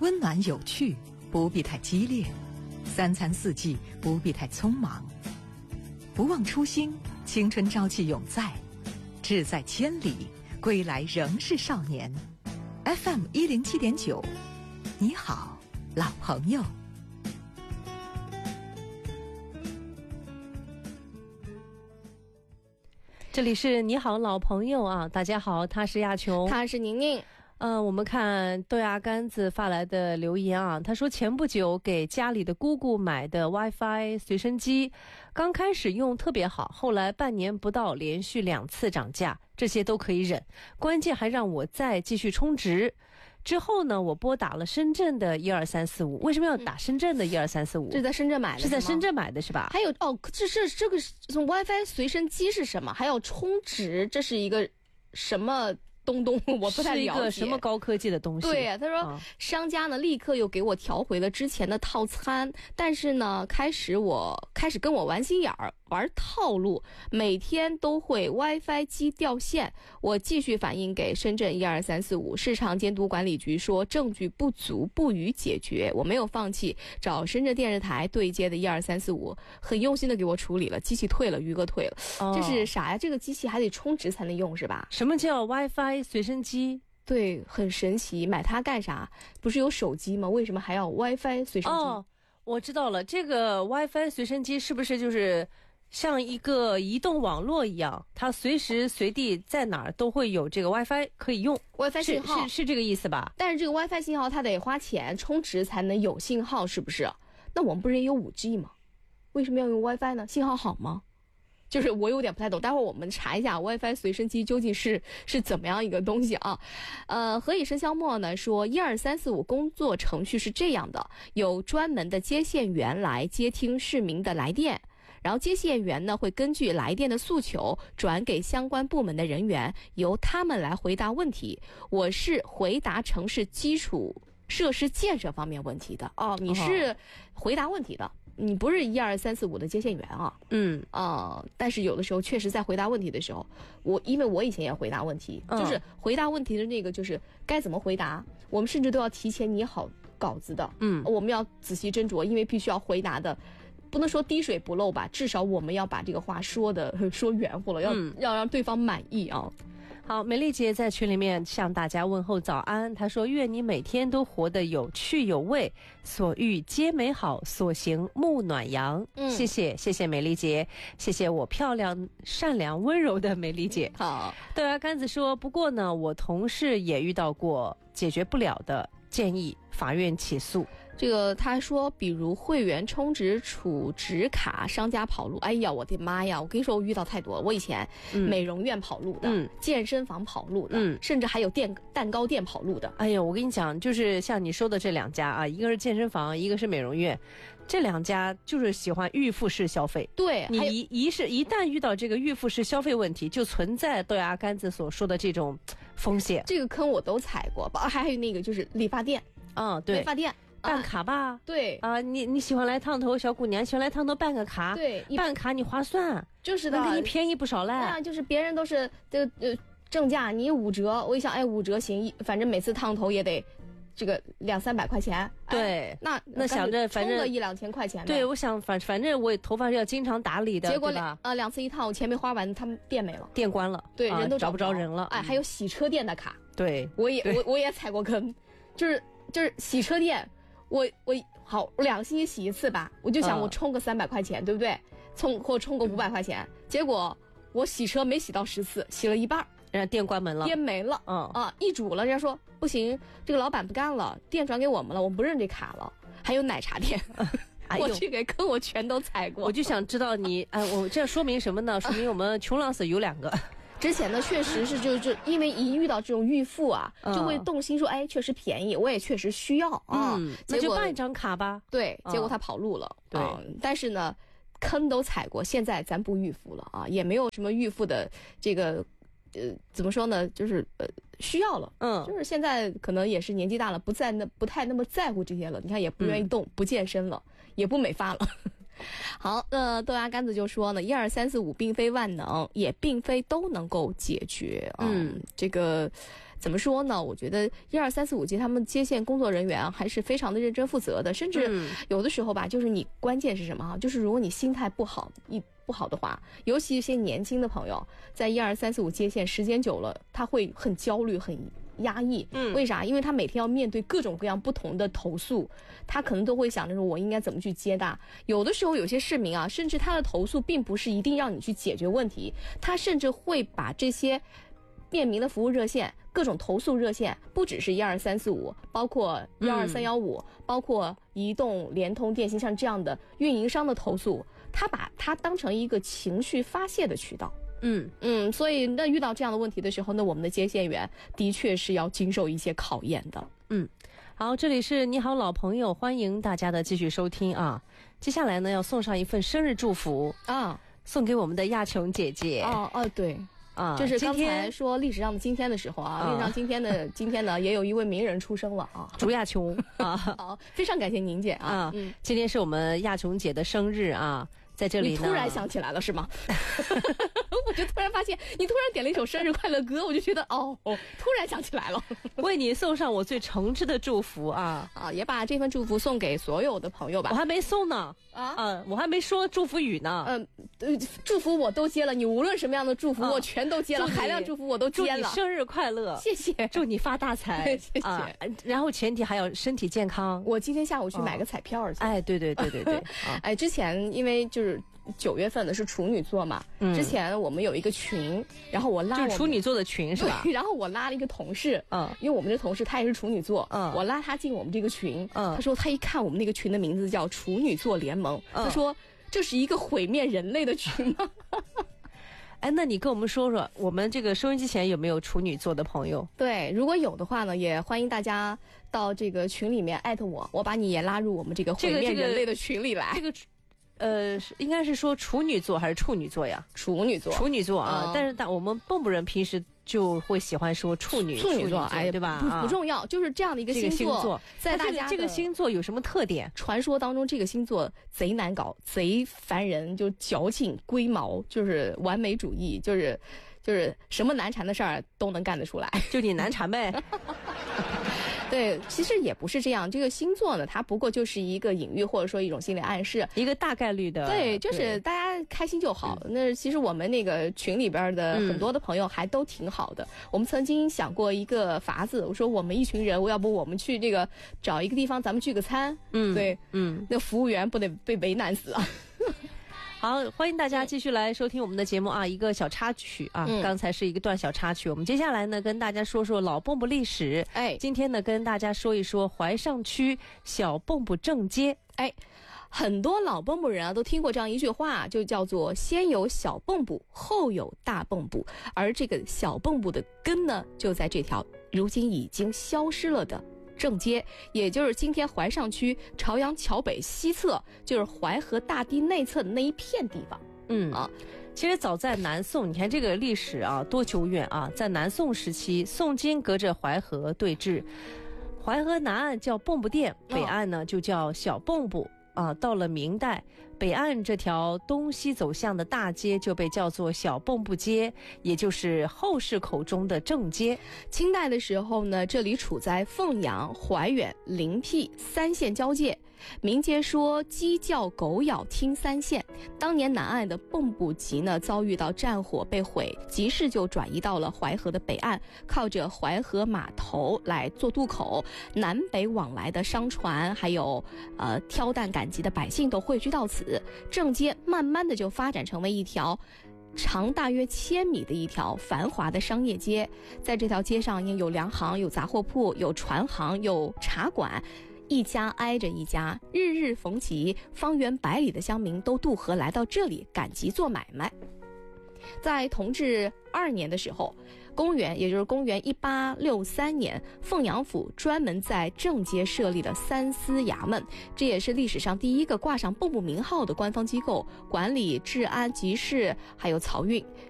温暖有趣，不必太激烈；三餐四季，不必太匆忙。不忘初心，青春朝气永在；志在千里，归来仍是少年。FM 107.9，你好，老朋友。 这里是你好老朋友啊，大家好，他是亚琼， 他是宁宁。 我们看豆芽干子发来的留言啊，他说前不久给家里的姑姑买的 WiFi 随身机，刚开始用特别好，后来半年不到连续2次涨价，这些都可以忍，关键还让我再继续充值。之后呢，我拨打了深圳的12345，为什么要打深圳的12345？ 这是在深圳买的， 是在深圳买的是吧？ 还有这个从 WiFi 随身机是什么？还要充值，这是一个什么东我不太了解， 是一个什么高科技的东西？ 对呀，他说商家呢立刻又给我调回了之前的套餐，但是呢开始跟我玩心眼儿，玩套路，每天都会 WiFi 机掉线。我继续反映给深圳12345市场监督管理局，说证据不足，不予解决。我没有放弃，找深圳电视台对接的12345，很用心的给我处理了，机器退了，余额退了。这是啥呀？这个机器还得充值才能用是吧？ 什么叫 WiFi 随身机？ 对，很神奇，买它干啥？不是有手机吗？为什么还要 WiFi 随身机？ 哦，我知道了，这个 WiFi 随身机是不是就是像一个移动网络一样，它随时随地在哪儿都会有这个 WiFi 可以用 ，WiFi 信号是这个意思吧？ 但是这个 WiFi 信号它得花钱充值才能有信号，是不是？那我们不是也有5G 吗？为什么要用 WiFi 呢？信号好吗？就是我有点不太懂，待会儿我们查一下 WiFi 随身机究竟是怎么样一个东西啊？何以笙箫默呢说12345工作程序是这样的，有专门的接线员来接听市民的来电，然后接线员呢会根据来电的诉求转给相关部门的人员，由他们来回答问题。我是回答城市基础设施建设方面问题的哦，你是回答问题的。你不是12345的接线员啊？但是有的时候确实在回答问题的时候，因为我以前也回答问题，就是回答问题的那个就是该怎么回答，我们甚至都要提前拟好稿子的，我们要仔细斟酌，因为必须要回答的。不能说滴水不漏吧，至少我们要把这个话说圆乎了，要让对方满意啊。 好，美丽姐在群里面向大家问候早安，她说愿你每天都活得有趣有味，所遇皆美好，所行沐暖阳。谢谢美丽姐，谢谢我漂亮善良温柔的美丽姐。 好， 豆芽干子说，不过呢我同事也遇到过解决不了的，建议法院起诉。 这个他说比如会员充值储值卡商家跑路，哎呀我的妈呀，我跟你说我遇到太多了，我以前美容院跑路的，健身房跑路的，甚至还有蛋糕店跑路的。 哎呀我跟你讲，就是像你说的这2家啊，一个是健身房，一个是美容院，这2家就是喜欢预付式消费。 对， 你一旦遇到这个预付式消费问题，就存在豆芽干子所说的这种风险。 这个坑我都踩过，还有那个就是理发店， 对， 理发店办卡吧， 对啊，你喜欢来烫头，小姑娘喜欢来烫头，办个卡， 对， 办卡你划算， 就是的， 能给你便宜不少嘞。 对啊，就是别人都是正价，你5折，我一想，哎，5折行，反正每次烫头也得这个200-300块钱， 对， 那想着反正充个1-2千块钱， 对，我想反正我头发是要经常打理的， 结果2次一烫，我钱没花完，他们店没了， 店关了， 对，人都找不着人了。 哎，还有洗车店的卡， 对， 我也踩过坑，就是洗车店。我2个星期洗一次吧，我就想我充个300块钱，对不对？或充个500块钱，结果我洗车没洗到10次，洗了一半， 人家店关门了， 店没了，易主了，人家说不行，这个老板不干了，店转给我们了，我们不认这卡了。还有奶茶店，我这个坑我全都踩过。 我就想知道你，我这说明什么呢？说明我们穷浪死有2个。 之前呢，确实是就因为一遇到这种预付啊，就会动心说，哎，确实便宜，我也确实需要啊， 那就办一张卡吧。 对，结果他跑路了。 对， 但是呢，坑都踩过，现在咱不预付了啊，也没有什么预付的这个，怎么说呢，就是需要了。就是现在可能也是年纪大了，不太那么在乎这些了。你看，也不愿意动，不健身了，也不美发了。好，豆芽干子就说呢，12345并非万能，也并非都能够解决啊。这个怎么说呢？我觉得12345街他们接线工作人员还是非常的认真负责的，甚至有的时候吧，就是你关键是什么？就是如果你心态不好的话，尤其一些年轻的朋友，在12345接线时间久了，他会很焦虑，很压抑。为啥？因为他每天要面对各种各样不同的投诉，他可能都会想着说我应该怎么去接纳。有的时候有些市民啊，甚至他的投诉并不是一定让你去解决问题，他甚至会把这些便民的服务热线、各种投诉热线，不只是12345，包括12315，包括移动、联通、电信像这样的运营商的投诉，他把它当成一个情绪发泄的渠道。所以那遇到这样的问题的时候呢，我们的接线员的确是要经受一些考验的。 好，这里是你好老朋友，欢迎大家的继续收听啊。接下来呢，要送上一份生日祝福啊，送给我们的亚琼姐姐。 对。就是刚才说历史上的今天的时候历史上今天呢，也有一位名人出生了啊， 朱亚琼啊。 好，非常感谢宁姐啊。 今天是我们亚琼姐的生日啊。在这里呢， 你突然想起来了是吗？我就突然发现你突然点了一首生日快乐歌，我就觉得突然想起来了， 为你送上我最诚挚的祝福啊！ 也把这份祝福送给所有的朋友吧。 我还没送呢我还没说祝福语呢。 祝福我都接了，你无论什么样的祝福我全都接了，海量祝福我都接了。 祝你生日快乐， 谢谢， 祝你发大财， 谢谢。 然后前提还要身体健康。 我今天下午去买个彩票去。 对。 之前因为就是9月份的是处女座嘛，之前我们有一个群，然后我拉就是处女座的群是吧？ 然后我拉了一个同事，因为我们这同事他也是处女座，我拉他进我们这个群，他说他一看我们那个群的名字叫处女座联盟，他说这是一个毁灭人类的群吗？ 那你跟我们说说，我们这个收音机前有没有处女座的朋友？ 对，如果有的话呢，也欢迎大家到这个群里面艾特我，我把你也拉入我们这个毁灭人类的群里来。 应该是说处女座还是处女座呀？ 处女座啊！但是我们蚌埠人平时就会喜欢说处女座，对吧？ 不重要，就是这样的一个星座，在大家这个星座有什么特点？ 传说当中，这个星座贼难搞，贼烦人，就矫情、龟毛，就是完美主义，就是什么难缠的事儿都能干得出来， 就你难缠呗。 对，其实也不是这样。这个星座呢，它不过就是一个隐喻，或者说一种心理暗示， 一个大概率的。 对，就是大家开心就好。那其实我们那个群里边的很多的朋友还都挺好的。我们曾经想过一个法子，我说我们一群人，要不我们去这个找一个地方，咱们聚个餐。那服务员不得被为难死啊。 好，欢迎大家继续来收听我们的节目啊！一个小插曲啊，刚才是一个段小插曲。我们接下来呢，跟大家说说老蚌埠历史。今天呢，跟大家说一说怀上区小蚌埠正街。 很多老蚌埠人啊都听过这样一句话，就叫做先有小蚌埠，后有大蚌埠。而这个小蚌埠的根呢，就在这条如今已经消失了的正街，也就是今天怀上区朝阳桥北西侧，就是淮河大堤内侧的那一片地方。 其实早在南宋，你看这个历史啊多久远啊！在南宋时期，宋金隔着淮河对峙，淮河南岸叫蚌埠店，北岸呢就叫小蚌埠。到了明代，北岸这条东西走向的大街就被叫做小蚌埠街，也就是后世口中的正街。 清代的时候呢，这里处在凤阳、怀远、临辟3县交界。民间说鸡叫狗咬听3县。当年南岸的蚌埠集呢遭遇到战火被毁，集市就转移到了淮河的北岸，靠着淮河码头来做渡口，南北往来的商船还有挑担赶集的百姓都汇聚到此。正街慢慢的就发展成为一条长大约1000米的一条繁华的商业街。在这条街上有粮行、有杂货铺、有船行、有茶馆，一家挨着一家，日日逢集，方圆100里的乡民都渡河来到这里赶集做买卖。在同治2年的时候，也就是公元1863年，凤阳府专门在正街设立了3司衙门，这也是历史上第一个挂上蚌埠名号的官方机构，管理治安、集市还有漕运。